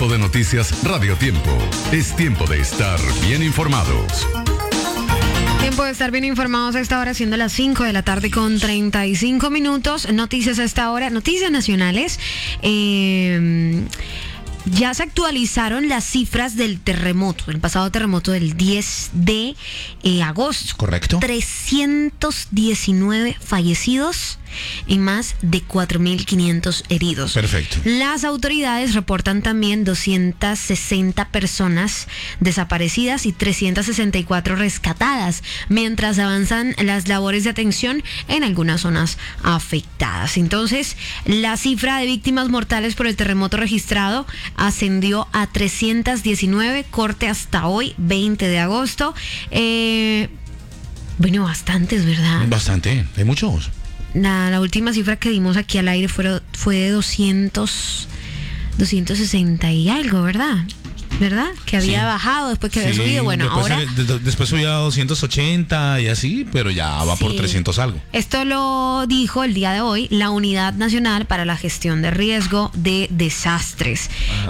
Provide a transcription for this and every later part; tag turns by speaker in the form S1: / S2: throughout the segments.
S1: Tiempo de Noticias Radio Tiempo. Es tiempo de estar bien informados.
S2: Tiempo de estar bien informados a esta hora, siendo las 5 de la tarde con 35 minutos. Noticias a esta hora, noticias nacionales. Ya se actualizaron las cifras del terremoto, el pasado terremoto del 10 de agosto.
S3: Correcto.
S2: 319 fallecidos y más de 4.500 heridos.
S3: Perfecto.
S2: Las autoridades reportan también 260 personas desaparecidas y 364 rescatadas, mientras avanzan las labores de atención en algunas zonas afectadas. Entonces, la cifra de víctimas mortales por el terremoto registrado ascendió a 319, corte hasta hoy, 20 de agosto. Bueno, bastantes, ¿verdad?
S3: Bastante, hay muchos.
S2: La última cifra que dimos aquí al aire fue de 260 y algo, ¿verdad? Que había bajado después que había subido. Bueno, ahora...
S3: Después subió a 280 y así, pero ya va por 300 algo.
S2: Esto lo dijo el día de hoy la Unidad Nacional para la Gestión de Riesgo de Desastres.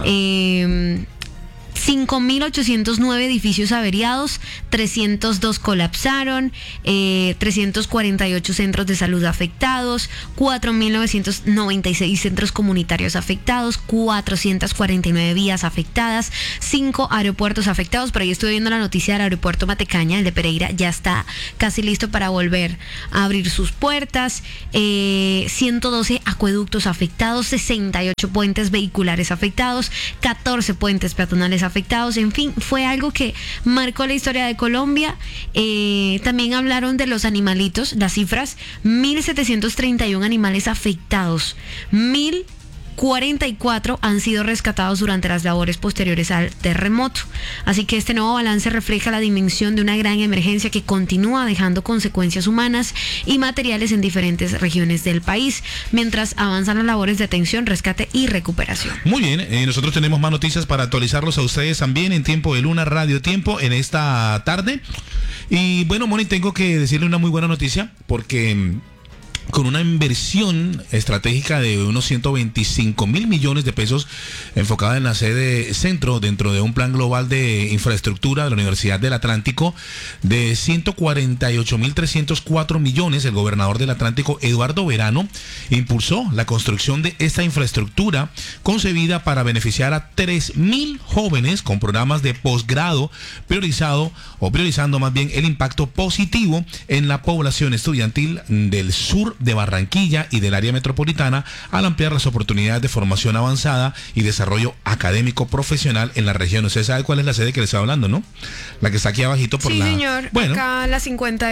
S2: 5.809 edificios averiados, 302 colapsaron, 348 centros de salud afectados, 4.996 centros comunitarios afectados, 449 vías afectadas, 5 aeropuertos afectados. Por ahí estuve viendo la noticia del aeropuerto Matecaña, el de Pereira, ya está casi listo para volver a abrir sus puertas, 112 acueductos afectados, 68 puentes vehiculares afectados, 14 puentes peatonales afectados. En fin, fue algo que marcó la historia de Colombia. También hablaron de los animalitos, las cifras: 1.731 animales afectados, 1.044 han sido rescatados durante las labores posteriores al terremoto. Así que este nuevo balance refleja la dimensión de una gran emergencia que continúa dejando consecuencias humanas y materiales en diferentes regiones del país, mientras avanzan las labores de atención, rescate y recuperación.
S3: Muy bien, nosotros tenemos más noticias para actualizarlos a ustedes también en Tiempo de Luna Radio Tiempo en esta tarde. Y bueno, Moni, tengo que decirle una muy buena noticia, porque con una inversión estratégica de unos 125.000 millones de pesos enfocada en la sede centro dentro de un plan global de infraestructura de la Universidad del Atlántico de 148.304 millones, el gobernador del Atlántico, Eduardo Verano, impulsó la construcción de esta infraestructura concebida para beneficiar a 3.000 jóvenes con programas de posgrado priorizando más bien el impacto positivo en la población estudiantil del sur de Barranquilla y del área metropolitana, al ampliar las oportunidades de formación avanzada y desarrollo académico profesional en la región. Usted sabe cuál es la sede que le estoy hablando, ¿no? La que está aquí abajito por la...
S2: Sí, señor.
S3: Bueno,
S2: acá la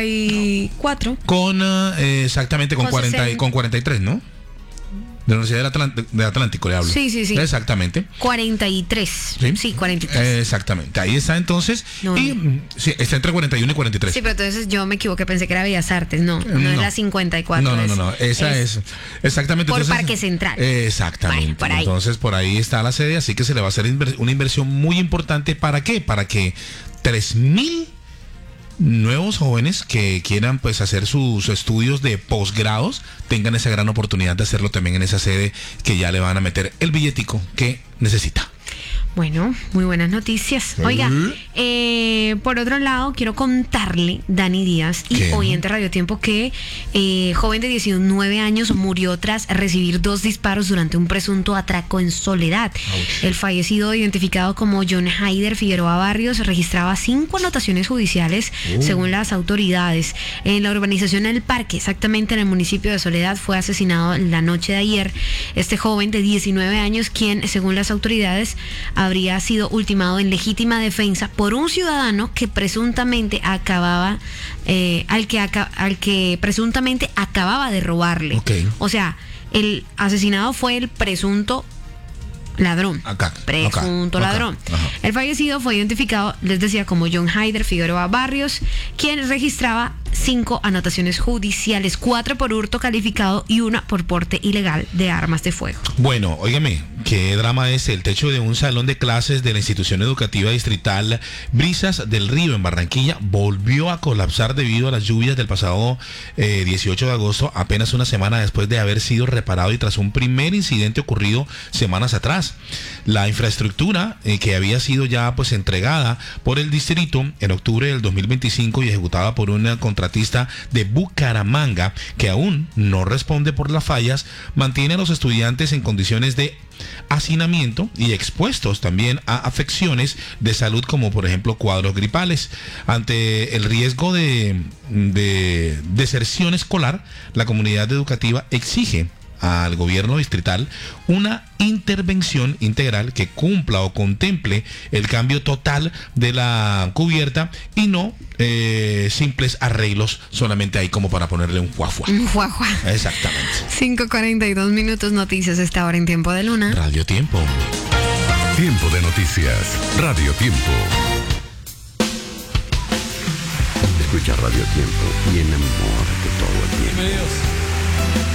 S2: 54.
S3: Exactamente, con 43, ¿no? De la Universidad del Atlántico le hablo.
S2: Sí.
S3: Exactamente.
S2: 43. Sí, 43.
S3: Exactamente. Ahí está entonces. Sí, está entre 41 y 43.
S2: Sí, pero entonces yo me equivoqué, pensé que era Bellas Artes. No es la 54.
S3: No. Esa es exactamente.
S2: Por Parque Central.
S3: Exactamente. Bueno, por ahí. Entonces por ahí está la sede, así que se le va a hacer una inversión muy importante. ¿Para qué? Para que 3.000 nuevos jóvenes que quieran pues hacer sus estudios de posgrados tengan esa gran oportunidad de hacerlo también en esa sede, que ya le van a meter el billetico que necesita.
S2: Bueno, muy buenas noticias. Oiga, por otro lado, quiero contarle, Dani Díaz y oyente Radio Tiempo, que joven de 19 años murió tras recibir 2 disparos durante un presunto atraco en Soledad. Ouch. El fallecido, identificado como John Haider Figueroa Barrios, registraba 5 anotaciones judiciales, según las autoridades. En la urbanización El Parque, exactamente en el municipio de Soledad, fue asesinado la noche de ayer este joven de 19 años, quien, según las autoridades, habría sido ultimado en legítima defensa por un ciudadano que presuntamente al que presuntamente acababa de robarle.
S3: Okay.
S2: O sea, el asesinado fue el presunto ladrón. Ladrón.
S3: Ajá.
S2: El fallecido fue identificado, les decía, como John Haider Figueroa Barrios, quien registraba 5 anotaciones judiciales, 4 por hurto calificado y 1 por porte ilegal de armas de fuego.
S3: Bueno, óigame, qué drama es el techo de un salón de clases de la institución educativa distrital Brisas del Río en Barranquilla volvió a colapsar debido a las lluvias del pasado 18 de agosto, apenas una semana después de haber sido reparado y tras un primer incidente ocurrido semanas atrás. atrás. La infraestructura que había sido ya pues entregada por el distrito en octubre del 2025 y ejecutada por una contratista de Bucaramanga que aún no responde por las fallas, mantiene a los estudiantes en condiciones de hacinamiento y expuestos también a afecciones de salud como por ejemplo cuadros gripales. Ante el riesgo de deserción escolar, la comunidad educativa exige al gobierno distrital una intervención integral que cumpla o contemple el cambio total de la cubierta y no simples arreglos solamente ahí como para ponerle un juajua.
S2: Un juajua.
S3: Exactamente.
S2: 5:42 minutos, noticias a esta hora en Tiempo de Luna.
S3: Radio Tiempo.
S1: Tiempo de noticias. Radio Tiempo.
S4: Escucha Radio Tiempo y enamórate todo el tiempo.